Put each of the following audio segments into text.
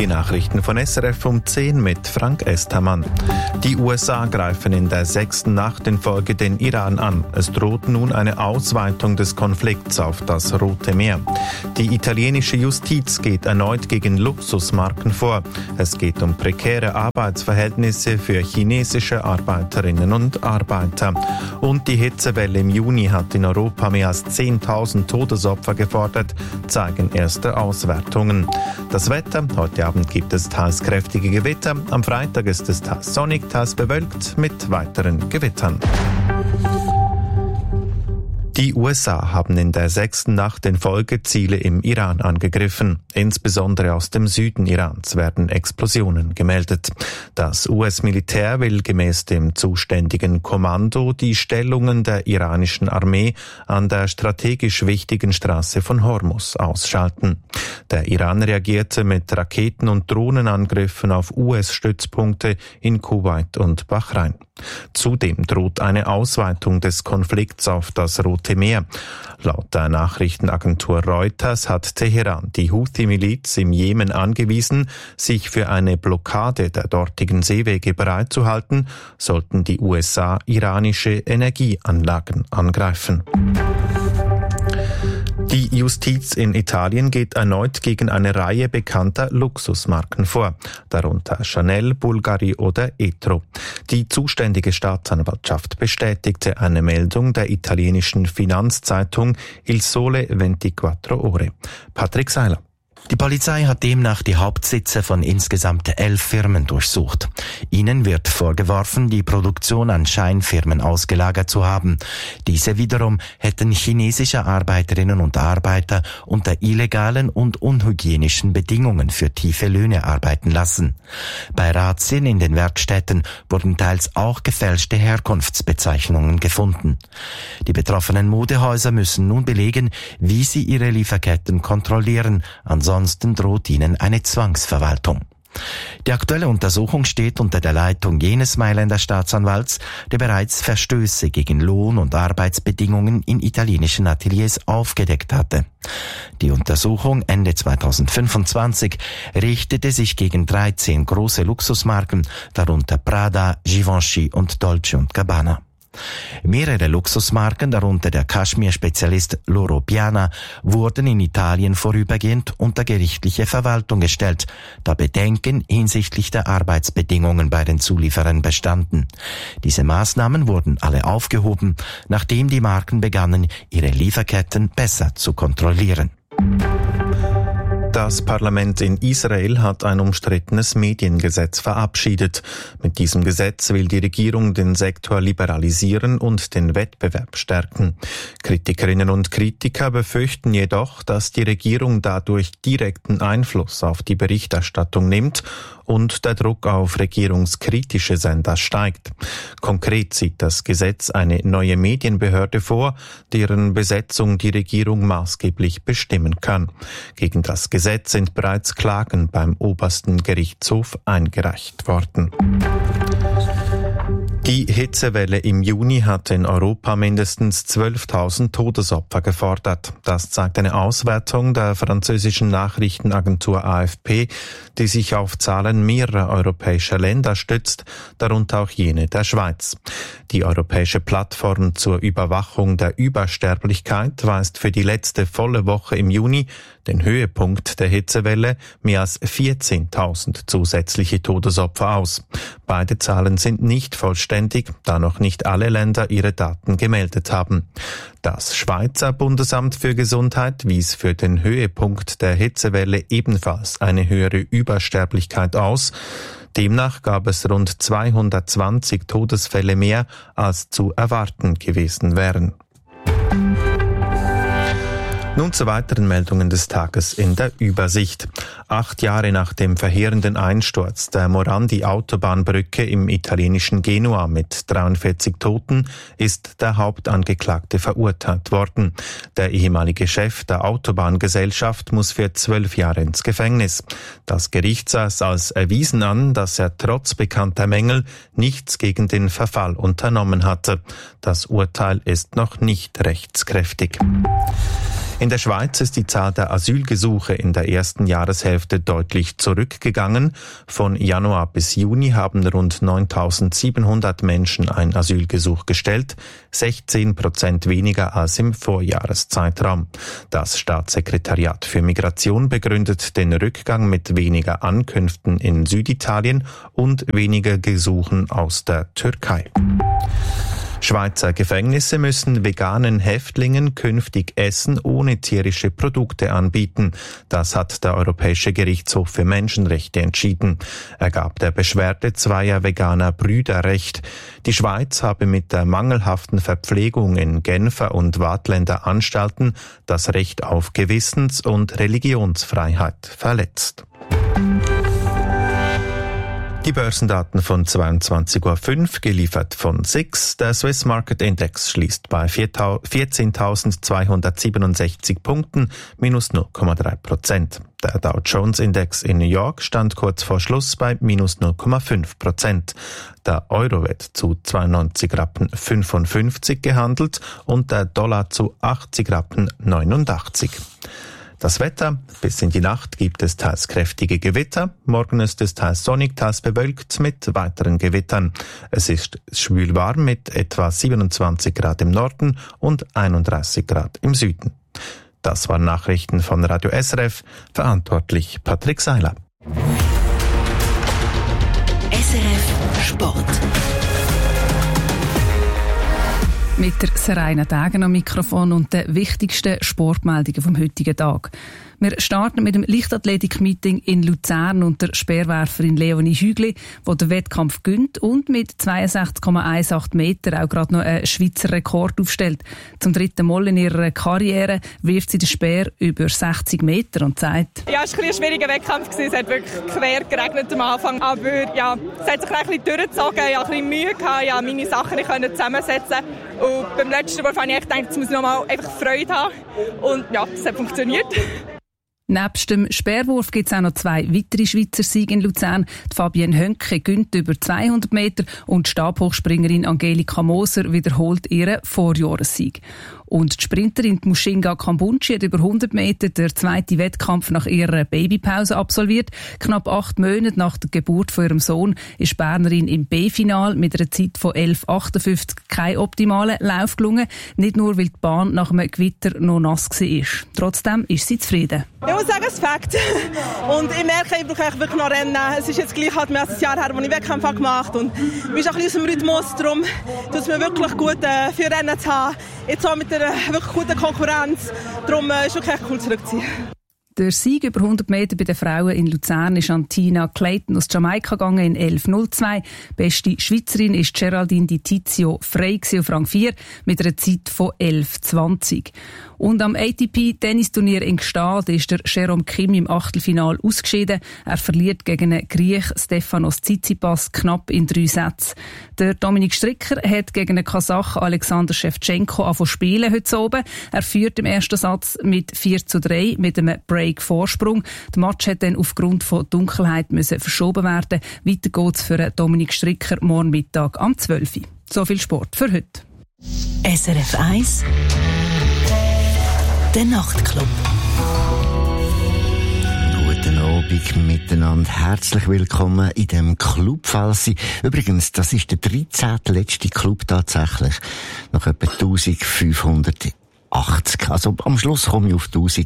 Die Nachrichten von SRF um 10 mit Frank Estermann. Die USA greifen in der 6. Nacht in Folge den Iran an. Es droht nun eine Ausweitung des Konflikts auf das Rote Meer. Die italienische Justiz geht erneut gegen Luxusmarken vor. Es geht um prekäre Arbeitsverhältnisse für chinesische Arbeiterinnen und Arbeiter. Und die Hitzewelle im Juni hat in Europa mehr als 10.000 Todesopfer gefordert, zeigen erste Auswertungen. Das Wetter: Heute Abend gibt es teils kräftige Gewitter. Am Freitag ist es teils sonnig, teils bewölkt mit weiteren Gewittern. Die USA haben in der 6. Nacht in Folge Ziele im Iran angegriffen. Insbesondere aus dem Süden Irans werden Explosionen gemeldet. Das US-Militär will gemäß dem zuständigen Kommando die Stellungen der iranischen Armee an der strategisch wichtigen Straße von Hormuz ausschalten. Der Iran reagierte mit Raketen- und Drohnenangriffen auf US-Stützpunkte in Kuwait und Bahrain. Zudem droht eine Ausweitung des Konflikts auf das Rote Meer. Laut der Nachrichtenagentur Reuters hat Teheran die Houthi-Miliz im Jemen angewiesen, sich für eine Blockade der dortigen Seewege bereitzuhalten, sollten die USA iranische Energieanlagen angreifen. Die Justiz in Italien geht erneut gegen eine Reihe bekannter Luxusmarken vor, darunter Chanel, Bulgari oder Etro. Die zuständige Staatsanwaltschaft bestätigte eine Meldung der italienischen Finanzzeitung Il Sole 24 Ore. Patrick Seiler. Die Polizei hat demnach die Hauptsitze von insgesamt 11 Firmen durchsucht. Ihnen wird vorgeworfen, die Produktion an Scheinfirmen ausgelagert zu haben. Diese wiederum hätten chinesische Arbeiterinnen und Arbeiter unter illegalen und unhygienischen Bedingungen für tiefe Löhne arbeiten lassen. Bei Razzien in den Werkstätten wurden teils auch gefälschte Herkunftsbezeichnungen gefunden. Die betroffenen Modehäuser müssen nun belegen, wie sie ihre Lieferketten kontrollieren. Ansonsten droht ihnen eine Zwangsverwaltung. Die aktuelle Untersuchung steht unter der Leitung jenes Mailänder Staatsanwalts, der bereits Verstöße gegen Lohn- und Arbeitsbedingungen in italienischen Ateliers aufgedeckt hatte. Die Untersuchung Ende 2025 richtete sich gegen 13 große Luxusmarken, darunter Prada, Givenchy und Dolce & Gabbana. Mehrere Luxusmarken, darunter der Kaschmir-Spezialist Loro Piana, wurden in Italien vorübergehend unter gerichtliche Verwaltung gestellt, da Bedenken hinsichtlich der Arbeitsbedingungen bei den Zulieferern bestanden. Diese Maßnahmen wurden alle aufgehoben, nachdem die Marken begannen, ihre Lieferketten besser zu kontrollieren. Das Parlament in Israel hat ein umstrittenes Mediengesetz verabschiedet. Mit diesem Gesetz will die Regierung den Sektor liberalisieren und den Wettbewerb stärken. Kritikerinnen und Kritiker befürchten jedoch, dass die Regierung dadurch direkten Einfluss auf die Berichterstattung nimmt und der Druck auf regierungskritische Sender steigt. Konkret sieht das Gesetz eine neue Medienbehörde vor, deren Besetzung die Regierung maßgeblich bestimmen kann. Gegen das Gesetz sind bereits Klagen beim obersten Gerichtshof eingereicht worden. Die Hitzewelle im Juni hat in Europa mindestens 12.000 Todesopfer gefordert. Das zeigt eine Auswertung der französischen Nachrichtenagentur AFP, die sich auf Zahlen mehrerer europäischer Länder stützt, darunter auch jene der Schweiz. Die europäische Plattform zur Überwachung der Übersterblichkeit weist für die letzte volle Woche im Juni, den Höhepunkt der Hitzewelle, mehr als 14.000 zusätzliche Todesopfer aus. Beide Zahlen sind nicht vollständig, da noch nicht alle Länder ihre Daten gemeldet haben. Das Schweizer Bundesamt für Gesundheit wies für den Höhepunkt der Hitzewelle ebenfalls eine höhere Übersterblichkeit aus. Demnach gab es rund 220 Todesfälle mehr, als zu erwarten gewesen wären. Nun zu weiteren Meldungen des Tages in der Übersicht. 8 Jahre nach dem verheerenden Einsturz der Morandi-Autobahnbrücke im italienischen Genua mit 43 Toten ist der Hauptangeklagte verurteilt worden. Der ehemalige Chef der Autobahngesellschaft muss für 12 Jahre ins Gefängnis. Das Gericht sah es als erwiesen an, dass er trotz bekannter Mängel nichts gegen den Verfall unternommen hatte. Das Urteil ist noch nicht rechtskräftig. In der Schweiz ist die Zahl der Asylgesuche in der ersten Jahreshälfte deutlich zurückgegangen. Von Januar bis Juni haben rund 9.700 Menschen ein Asylgesuch gestellt, 16% weniger als im Vorjahreszeitraum. Das Staatssekretariat für Migration begründet den Rückgang mit weniger Ankünften in Süditalien und weniger Gesuchen aus der Türkei. Schweizer Gefängnisse müssen veganen Häftlingen künftig Essen ohne tierische Produkte anbieten. Das hat der Europäische Gerichtshof für Menschenrechte entschieden. Er gab der Beschwerde zweier veganer Brüder Recht. Die Schweiz habe mit der mangelhaften Verpflegung in Genfer und Waadtländer Anstalten das Recht auf Gewissens- und Religionsfreiheit verletzt. Die Börsendaten von 22.05 Uhr, geliefert von SIX. Der Swiss Market Index schließt bei 14.267 Punkten, minus 0,3%. Der Dow Jones Index in New York stand kurz vor Schluss bei minus 0,5%. Der Euro wird zu 92,55 Rappen gehandelt und der Dollar zu 80,89 Rappen. Das Wetter: bis in die Nacht gibt es teils kräftige Gewitter. Morgen ist es teils sonnig, teils bewölkt mit weiteren Gewittern. Es ist schwül warm mit etwa 27 Grad im Norden und 31 Grad im Süden. Das waren Nachrichten von Radio SRF. Verantwortlich Patrick Seiler. SRF Sport. Mit der Seraina Dagen am Mikrofon und den wichtigsten Sportmeldungen vom heutigen Tag. Wir starten mit dem Leichtathletik-Meeting in Luzern und der Speerwerferin Leonie Hügli, die den Wettkampf gönnt und mit 62,18 Meter auch gerade noch einen Schweizer Rekord aufstellt. Zum dritten Mal in ihrer Karriere wirft sie den Speer über 60 Meter und sagt: Ja, es war ein schwieriger Wettkampf. Es hat wirklich quer geregnet am Anfang. Aber ja, es hat sich ein bisschen durchgezogen. Ich hatte ein bisschen Mühe, meine Sachen nicht zusammensetzen. Und beim letzten Wurf habe ich gedacht, jetzt muss ich nochmal einfach Freude haben. Und ja, es hat funktioniert. Nebst dem Speerwurf gibt es auch noch zwei weitere Schweizer Siege in Luzern. Die Fabienne Hönke gönnt über 200 Meter und die Stabhochspringerin Angelika Moser wiederholt ihren Vorjahressieg. Und die Sprinterin Mushinga Kambunchi hat über 100 Meter den zweiten Wettkampf nach ihrer Babypause absolviert. Knapp 8 Monate nach der Geburt von ihrem Sohn ist die Bernerin im B-Final mit einer Zeit von 11,58 kein optimaler Lauf gelungen. Nicht nur, weil die Bahn nach einem Gewitter noch nass war. Trotzdem ist sie zufrieden. Ich muss sagen, es ist Fakt. Und ich merke, ich brauche wirklich noch Rennen. Es ist jetzt gleich halt mehr als ein Jahr her, als ich Wettkämpfe gemacht habe. Und ich bin auch ein bisschen aus dem Rhythmus. Darum tut es mir wirklich gut, 4 Rennen zu haben. Jetzt auch mit einer wirklich guten Konkurrenz. Darum ist es wirklich cool zurückzuziehen. Der Sieg über 100 Meter bei den Frauen in Luzern ist an Tina Clayton aus Jamaika gegangen in 11,02. Beste Schweizerin ist Geraldine Di Tizio Frey auf Rang 4 mit einer Zeit von 11,20. Und am ATP-Tennisturnier in Gstaad ist der Jerome Kim im Achtelfinal ausgeschieden. Er verliert gegen den Griech Stefanos Tsitsipas knapp in 3 Sätzen. Der Dominik Stricker hat gegen den Kasach Alexander Shevchenko angefangen zu spielen heute oben. Er führt im ersten Satz mit 4:3 mit einem Break-Vorsprung. Der Match hat dann aufgrund von Dunkelheit verschoben werden. Weiter geht's für Dominik Stricker morgen Mittag am 12 Uhr. So viel Sport für heute. SRF 1 Der Nachtclub. Guten Abend miteinander. Herzlich willkommen in dem Club Falsi. Übrigens, das ist der 13. letzte Club tatsächlich. Nach etwa 1580. Also am Schluss komme ich auf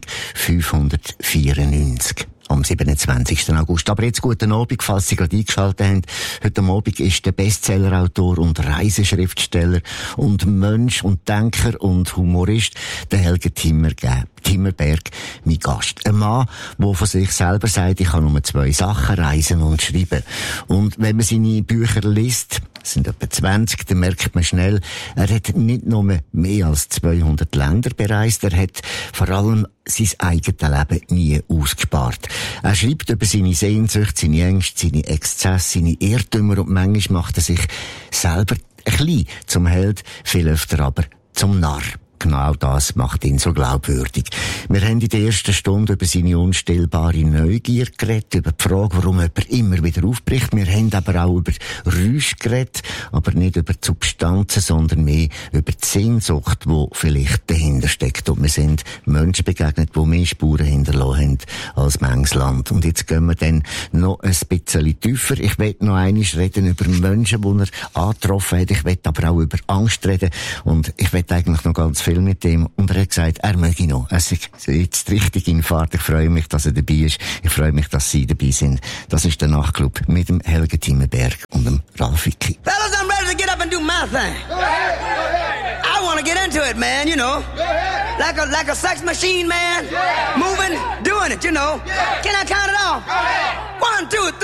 1594. Am 27. August. Aber jetzt guten Abend, falls Sie gerade eingeschaltet haben. Heute Abend ist der Bestsellerautor und Reiseschriftsteller und Mensch und Denker und Humorist, der Helge Timmerberg, mein Gast. Ein Mann, der von sich selber sagt, ich kann nur 2 Sachen: reisen und schreiben. Und wenn man seine Bücher liest, es sind etwa 20, dann merkt man schnell, er hat nicht nur mehr als 200 Länder bereist, er hat vor allem sein eigenes Leben nie ausgespart. Er schreibt über seine Sehnsucht, seine Ängste, seine Exzesse, seine Irrtümer und manchmal macht er sich selber ein bisschen zum Held, viel öfter aber zum Narr. genau das macht ihn so glaubwürdig. Wir haben in der ersten Stunde über seine unstillbare Neugier geredet, über die Frage, warum jemand immer wieder aufbricht. Wir haben aber auch über Geräusche geredet, aber nicht über die Substanzen, sondern mehr über die Sehnsucht, die vielleicht dahinter steckt. Und wir sind Menschen begegnet, die mehr Spuren hinterlassen haben als manches Land. Und jetzt gehen wir dann noch ein bisschen tiefer. Ich will noch einmal reden über Menschen, die er angetroffen hat. Ich will aber auch über Angst reden. Und ich will eigentlich noch ganz viel mit ihm. Und er hat gesagt, er möge noch. Es ist jetzt richtig in Fahrt. Ich freue mich, dass er dabei ist. Ich freue mich, dass Sie dabei sind. Das ist der Nachtclub mit dem Helge Timmerberg und dem Ralf Wicki. Fellas, I'm ready to get up and do my thing. I want to get into it, man, you know. Like a sex machine, man. Moving, doing it, you know. Can I count it off? 1, 2, 3.